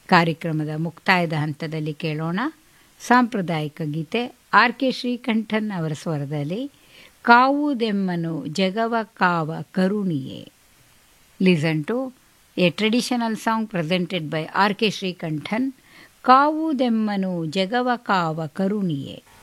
ಕಾರ್ಯಕ್ರಮದ ಮುಕ್ತಾಯದ ಹಂತದಲ್ಲಿ ಕೇಳೋಣ ಸಾಂಪ್ರದಾಯಿಕ ಗೀತೆ ಆರ್ ಕೆ ಶ್ರೀಕಂಠನ್ ಅವರ ಸ್ವರದಲ್ಲಿ ಕಾವುದೆಮ್ಮನು ಜಗವ ಕಾವ ಕರುಣಿಯೇ. Listen to A traditional song presented by R K Srikantan. ಕಾವುದೆಮ್ಮನು ಜಗವ ಕಾವ ಕರುಣಿಯೇ.